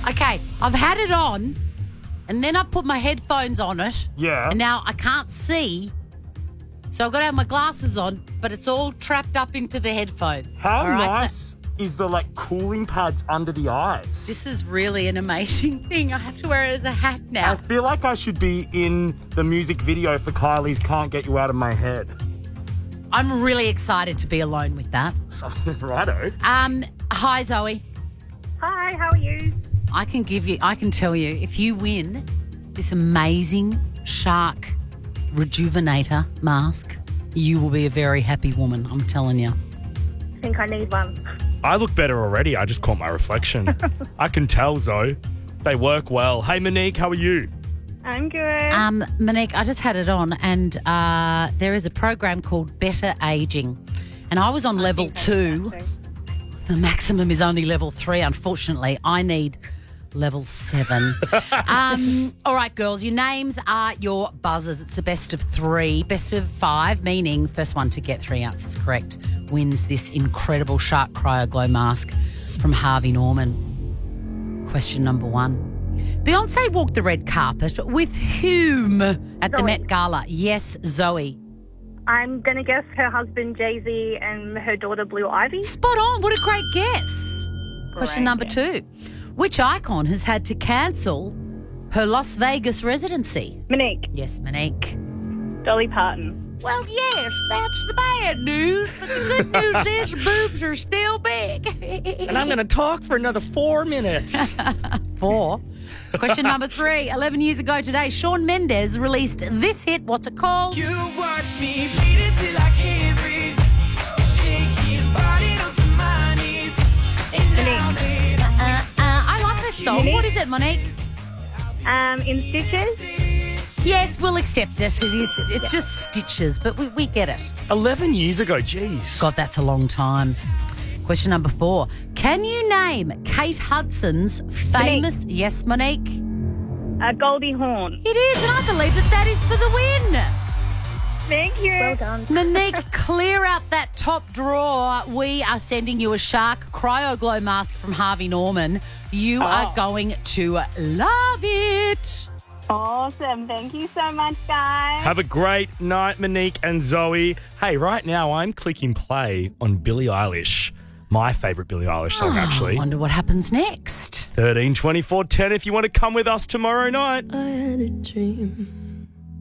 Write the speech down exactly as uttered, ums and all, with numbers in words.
Okay, I've had it on, and then I put my headphones on it. Yeah. And now I can't see, so I've got to have my glasses on, but it's all trapped up into the headphones. How All right, nice so is the, like, cooling pads under the eyes? this is really an amazing thing. I have to wear it as a hat I now. feel like I should be in the music video for Kylie's Can't Get You Out of My Head. I'm really excited to be alone with that. So, righto. Um, hi, Zoe. Hi, how are you? I can give you, I can tell you, if you win this amazing shark rejuvenator mask, you will be a very happy woman, I'm telling you. I think I need one. I look better already. I just caught my reflection. I can tell, Zoe. They work well. Hey, Monique, how are you? I'm good. Um, Monique, I just had it on, and uh, there is a program called Better Aging, and I was on level two. The maximum is only level three, unfortunately. I need level seven. um, all right, girls, your names are your buzzers. It's the best of three, best of five, meaning first one to get three answers correct wins this incredible Shark Cryo Glow mask from Harvey Norman. Question number one. Beyonce walked the red carpet with whom at the Zoe. Met Gala? Yes, Zoe. I'm going to guess her husband, Jay-Z, and her daughter, Blue Ivy. Spot on. What a great guess. Question Great number guess. two. Which icon has had to cancel her Las Vegas residency? Monique. Yes, Monique. Dolly Parton. Well, yes, that's the bad news, but the good news is boobs are still big. And I'm going to talk for another four minutes. Four. Question number three. Eleven years ago today, Shawn Mendes released this hit. What's it called? You watch me beat it till I can't breathe. Shake your body onto my knees. And now, babe, Uh, uh, I like this song. Monique? What is it, Monique? Um, in Stitches. Yes, we'll accept it. It is. It's just stitches, but we, we get it. Eleven years ago, jeez. God, that's a long time. Question number four. Can you name Kate Hudson's famous... Yes, Monique? Uh, Goldie Hawn. It is, and I believe that that is for the win. Thank you. Well done. Monique, clear out that top drawer. We are sending you a Shark Cryo Glow mask from Harvey Norman. You are going to love it. Awesome. Thank you so much, guys. Have a great night, Monique and Zoe. Hey, right now I'm clicking play on Billie Eilish. My favourite Billie Eilish song, I actually. wonder what happens next. thirteen twenty-four ten if you want to come with us tomorrow night. I had a dream.